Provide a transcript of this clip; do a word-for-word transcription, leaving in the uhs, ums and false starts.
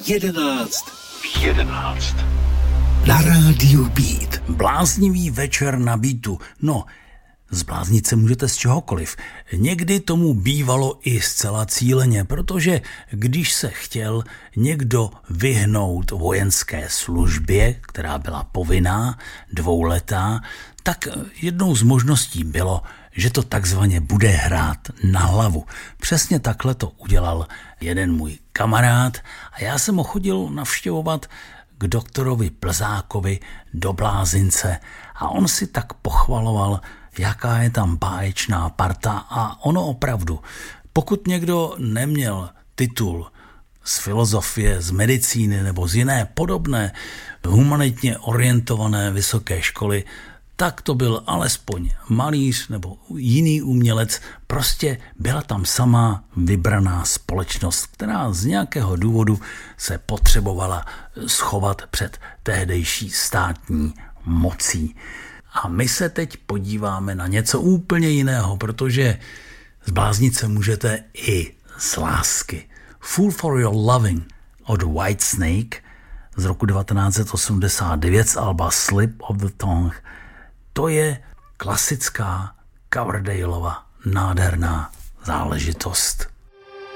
Jedenáct v jedenáct. Na rádiu Beat. Bláznivý večer na Beatu. No, zbláznit se můžete z čehokoliv. Někdy tomu bývalo i zcela cíleně, protože když se chtěl někdo vyhnout vojenské službě, která byla povinná, dvouletá, tak jednou z možností bylo, že to takzvaně bude hrát na hlavu. Přesně takhle to udělal jeden můj kamarád a já jsem ho chodil navštěvovat k doktorovi Plzákovi do Blázince a on si tak pochvaloval, jaká je tam báječná parta a ono opravdu. Pokud někdo neměl titul z filozofie, z medicíny nebo z jiné podobné humanitně orientované vysoké školy, tak to byl alespoň malíř nebo jiný umělec. Prostě byla tam sama vybraná společnost, která z nějakého důvodu se potřebovala schovat před tehdejší státní mocí. A my se teď podíváme na něco úplně jiného, protože zbláznit se můžete i z lásky. Fool for Your Loving od Whitesnake z roku devatenáct set osmdesát devět z alba Slip of the Tongue. To je klasická Coverdaleova nádherná záležitost.